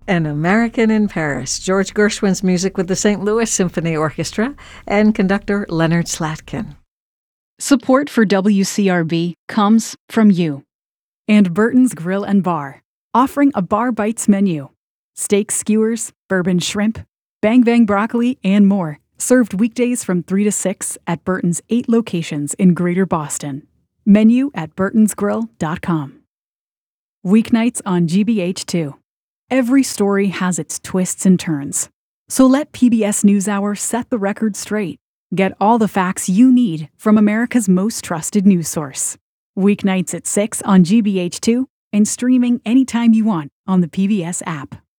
An American in Paris, George Gershwin's music with the St. Louis Symphony Orchestra and conductor Leonard Slatkin. Support for WCRB comes from you. And Burton's Grill and Bar, offering a Bar Bites menu. Steak skewers, bourbon shrimp, bang bang broccoli, and more. Served weekdays from 3 to 6 at Burton's 8 locations in Greater Boston. Menu at burtonsgrill.com. Weeknights on GBH2. Every story has its twists and turns. So let PBS NewsHour set the record straight. Get all the facts you need from America's most trusted news source. Weeknights at 6 on GBH2 and streaming anytime you want on the PBS app.